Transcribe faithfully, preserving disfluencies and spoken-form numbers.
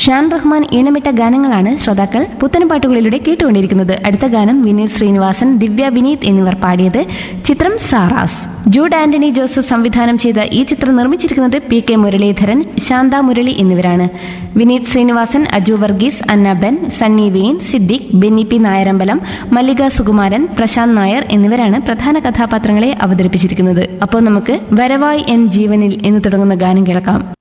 ഷാൻ റഹ്മാൻ ഈണമിട്ട ഗാനങ്ങളാണ് ശ്രോതാക്കൾ പുത്തൻ പാട്ടുകളിലൂടെ കേട്ടുകൊണ്ടിരിക്കുന്നത്. അടുത്ത ഗാനം വിനീത് ശ്രീനിവാസൻ, ദിവ്യ വിനീത് എന്നിവർ പാടിയത്. ചിത്രം സാറാസ്. ജൂഡ് ആന്റണി ജോസഫ് സംവിധാനം ചെയ്ത ഈ ചിത്രം നിർമ്മിച്ചിരിക്കുന്നത് പി കെ മുരളീധരൻ, ശാന്ത മുരളി എന്നിവരാണ്. വിനീത് ശ്രീനിവാസൻ, അജു വർഗീസ്, അന്നബെൻ, സണ്ണി വെയിൻ, സിദ്ദിഖ്, ബെന്നി പി നായരമ്പലം, മല്ലിക സുകുമാരൻ, പ്രശാന്ത് നായർ എന്നിവരാണ് പ്രധാന കഥാപാത്രങ്ങളെ അവതരിപ്പിച്ചിരിക്കുന്നത്. അപ്പോൾ നമുക്ക് വരവായി എൻ ജീവനിൽ എന്ന് തുടങ്ങുന്ന ഗാനം കേൾക്കാം.